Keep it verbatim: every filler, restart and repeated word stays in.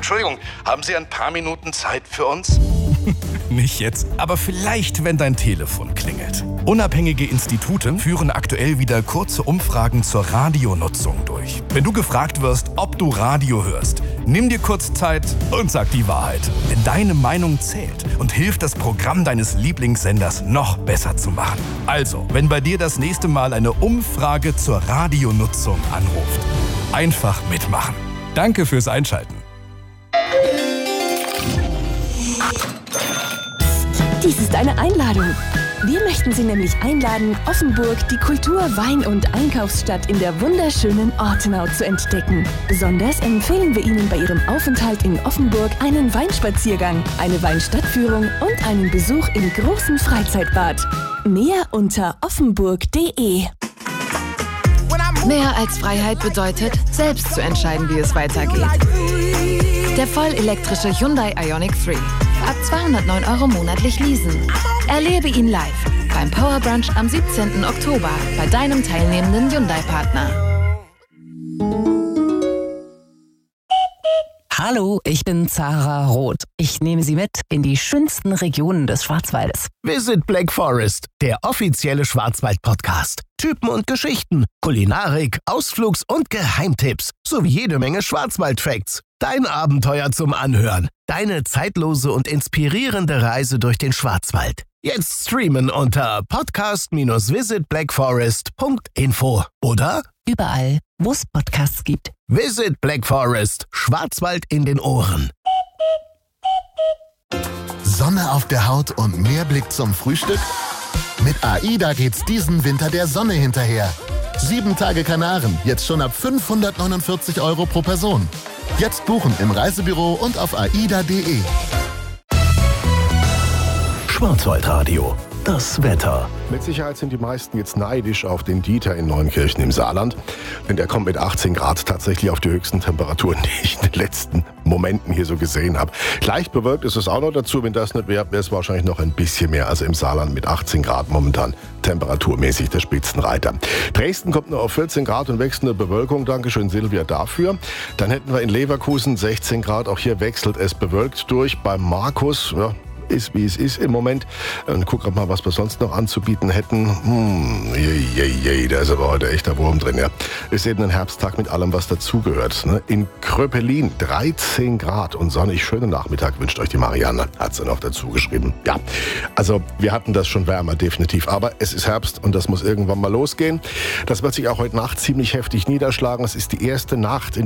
Entschuldigung, haben Sie ein paar Minuten Zeit für uns? Nicht jetzt, aber vielleicht, wenn dein Telefon klingelt. Unabhängige Institute führen aktuell wieder kurze Umfragen zur Radionutzung durch. Wenn du gefragt wirst, ob du Radio hörst, nimm dir kurz Zeit und sag die Wahrheit. Denn deine Meinung zählt und hilft, das Programm deines Lieblingssenders noch besser zu machen. Also, wenn bei dir das nächste Mal eine Umfrage zur Radionutzung anruft, einfach mitmachen. Danke fürs Einschalten. Dies ist eine Einladung. Wir möchten Sie nämlich einladen, Offenburg, die Kultur-, Wein- und Einkaufsstadt in der wunderschönen Ortenau zu entdecken. Besonders empfehlen wir Ihnen bei Ihrem Aufenthalt in Offenburg einen Weinspaziergang, eine Weinstadtführung und einen Besuch im großen Freizeitbad. Mehr unter offenburg punkt de. Mehr als Freiheit bedeutet, selbst zu entscheiden, wie es weitergeht. Der vollelektrische Hyundai Ioniq drei. Ab zweihundertneun Euro monatlich leasen. Erlebe ihn live beim Power Brunch am siebzehnten Oktober bei deinem teilnehmenden Hyundai-Partner. Hallo, ich bin Zara Roth. Ich nehme Sie mit in die schönsten Regionen des Schwarzwaldes. Visit Black Forest, der offizielle Schwarzwald-Podcast. Typen und Geschichten, Kulinarik, Ausflugs- und Geheimtipps sowie jede Menge Schwarzwald-Facts. Dein Abenteuer zum Anhören. Deine zeitlose und inspirierende Reise durch den Schwarzwald. Jetzt streamen unter podcast Bindestrich visit black forest punkt info oder Überall, wo es Podcasts gibt. Visit Black Forest, Schwarzwald in den Ohren. Sonne auf der Haut und mehr Blick zum Frühstück? Mit AIDA geht's diesen Winter der Sonne hinterher. Sieben Tage Kanaren, jetzt schon ab fünfhundertneunundvierzig Euro pro Person. Jetzt buchen im Reisebüro und auf aida punkt de. Schwarzwaldradio, das Wetter. Mit Sicherheit sind die meisten jetzt neidisch auf den Dieter in Neunkirchen im Saarland. Denn der kommt mit achtzehn Grad tatsächlich auf die höchsten Temperaturen, die ich in den letzten Momenten hier so gesehen habe. Leicht bewölkt ist es auch noch dazu. Wenn das nicht wäre, wäre es wahrscheinlich noch ein bisschen mehr. Also im Saarland mit achtzehn Grad momentan temperaturmäßig der Spitzenreiter. Dresden kommt nur auf vierzehn Grad und wechselnde Bewölkung. Dankeschön, Silvia, dafür. Dann hätten wir in Leverkusen sechzehn Grad. Auch hier wechselt es bewölkt durch. Beim Markus, ja, ist wie es ist im Moment. Und guck mal, was wir sonst noch anzubieten hätten. Hm, je, je, je, da ist aber heute echt der Wurm drin, ja. Ist eben ein Herbsttag mit allem, was dazugehört. Ne? In Kröpelin dreizehn Grad und sonnig. Schönen Nachmittag wünscht euch die Marianne, hat sie noch dazu geschrieben. Ja, also wir hatten das schon wärmer, definitiv. Aber es ist Herbst und das muss irgendwann mal losgehen. Das wird sich auch heute Nacht ziemlich heftig niederschlagen. Es ist die erste Nacht, in